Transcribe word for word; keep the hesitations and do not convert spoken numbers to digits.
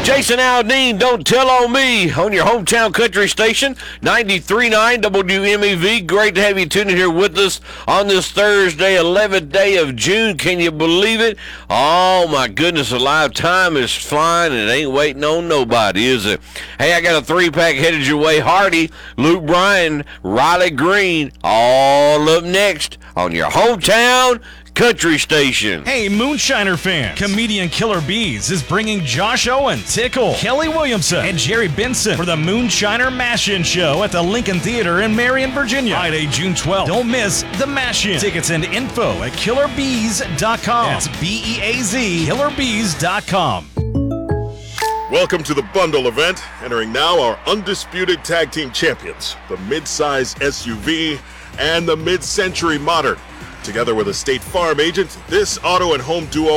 Jason Aldean, Don't Tell on Me, on your hometown country station, ninety-three point nine W M E V. Great to have you tuning here with us on this Thursday, eleventh day of June. Can you believe it? Oh, my goodness, alive. Time is flying, and it ain't waiting on nobody, is it? Hey, I got a three-pack headed your way. Hardy, Luke Bryan, Riley Green, all up next on your hometown country station. Hey, Moonshiner fans, comedian Killer Bees is bringing Josh Owen, Tickle, Kelly Williamson, and Jerry Benson for the Moonshiner Mash-In Show at the Lincoln Theater in Marion, Virginia. Friday, June twelfth. Don't miss the Mash-In. Tickets and info at killer bees dot com. That's B E A Z, killer bees dot com. Welcome to the bundle event. Entering now our undisputed tag team champions, the mid-size S U V and the mid-century modern. Together with a State Farm agent, this auto and home duo